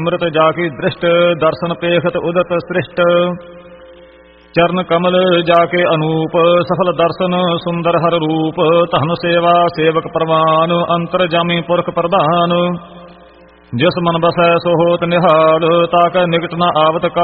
ਅੰਮ੍ਰਿਤ ਜਾ ਕੀ ਦ੍ਰਿਸ਼ਟ ਦਰਸ਼ਨ ਪੇਖਤ ਉਦਤ ਸ੍ਰਿਸ਼ਟ ਚਰਨ ਕਮਲ ਜਾ ਕੇ ਅਨੂਪ ਸਫਲ ਦਰਸ਼ਨ ਸੁੰਦਰ ਹਰ ਰੂਪ ਧਨ ਸੇਵਾ ਸੇਵਕ ਪ੍ਰਵਾਨ ਅੰਤਰ ਜਾਮੀ ਪੁਰਖ ਪ੍ਰਧਾਨ ਜਿਸ ਮਨ ਬਸੈ ਸੋ ਹੋਤ ਨਿਹਾਲ ਤਾਕੈ ਨਿਕਟ ਨ ਆਵਤ